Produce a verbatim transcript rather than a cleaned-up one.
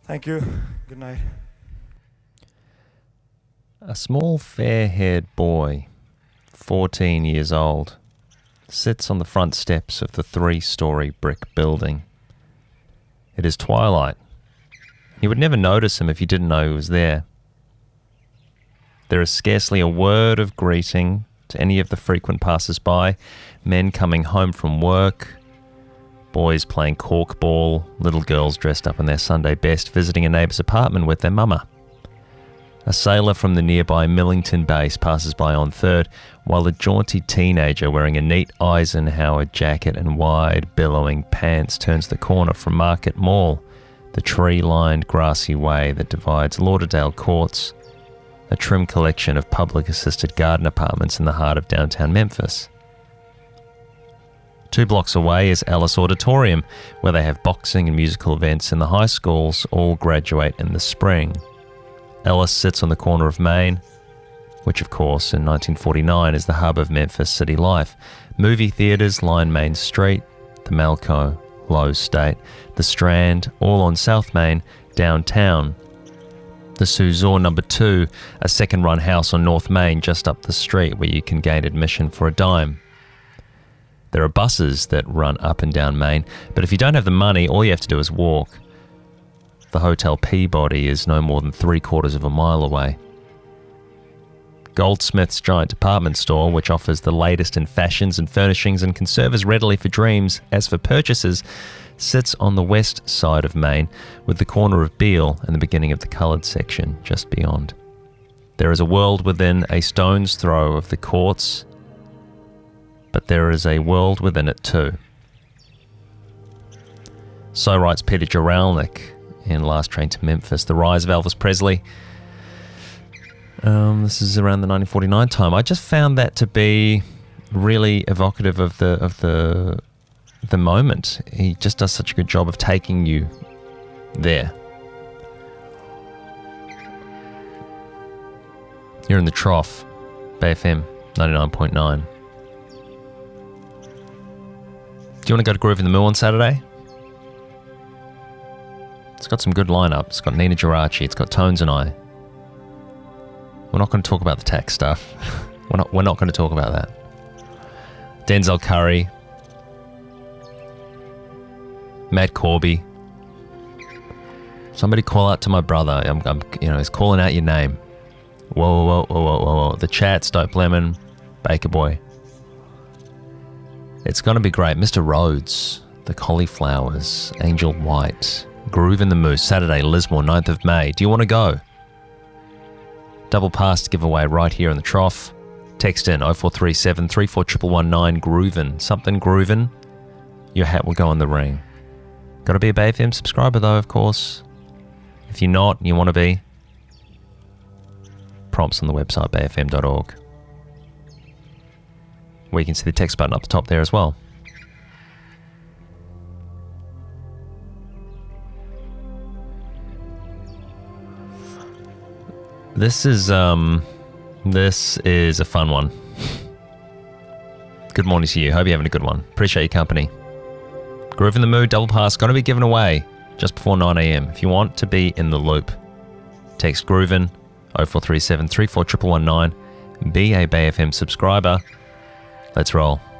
Thank you. Good night. A small fair-haired boy, fourteen years old, sits on the front steps of the three-storey brick building. It is twilight. You would never notice him if you didn't know he was there. There is scarcely a word of greeting to any of the frequent passers-by, men coming home from work, boys playing corkball, little girls dressed up in their Sunday best visiting a neighbour's apartment with their mama. A sailor from the nearby Millington base passes by on Third, while a jaunty teenager wearing a neat Eisenhower jacket and wide, billowing pants turns the corner from Market Mall, the tree-lined grassy way that divides Lauderdale Courts, a trim collection of public-assisted garden apartments in the heart of downtown Memphis. Two blocks away is Ellis Auditorium, where they have boxing and musical events, and the high schools all graduate in the spring. Ellis sits on the corner of Main, which of course in nineteen forty-nine is the hub of Memphis city life. Movie theatres line Main Street, the Malco, Lowe State, the Strand, all on South Main, downtown. The Suzor number two, a second-run house on North Main just up the street where you can gain admission for a dime. There are buses that run up and down Main, but if you don't have the money, all you have to do is walk. The Hotel Peabody is no more than three quarters of a mile away. Goldsmith's giant department store, which offers the latest in fashions and furnishings and can serve as readily for dreams as for purchases, sits on the west side of Main, with the corner of Beale and the beginning of the coloured section just beyond. There is a world within a stone's throw of the courts, but there is a world within it too. So writes Peter Juralnik in Last Train to Memphis, The Rise of Elvis Presley. Um, this is around the nineteen forty-nine time. I just found that to be really evocative of the of the the moment. He just does such a good job of taking you there. You're in the trough, Bay F M ninety-nine point nine. Do you want to go to Groove in the Mill on Saturday? It's got some good lineup. It's got Nina Geraci. It's got Tones and I. We're not going to talk about the tax stuff. we're not. We're not going to talk about that. Denzel Curry, Matt Corby. Somebody call out to my brother. I'm, I'm you know, he's calling out your name. Whoa, whoa, whoa, whoa, whoa, whoa. The Chats, Dope Lemon, Baker Boy. It's going to be great. Mister Rhodes, The Cauliflowers, Angel White, Groove in the Moose, Saturday, Lismore, ninth of May. Do you want to go? Double pass to give away right here in the trough. Text in oh four three seven, three four one one nine groovin'. Something groovin'. Your hat will go in the ring. Got to be a Bay F M subscriber though, of course. If you're not and you want to be, prompts on the website bay f m dot org. Where you can see the text button up the top there as well. This is um, this is a fun one. Good morning to you. Hope you're having a good one. Appreciate your company. Groove in the Mood, double pass, going to be given away just before nine a.m. If you want to be in the loop, text Groovin oh four three seven, three four one one nine. Be a Bay F M subscriber. Let's roll.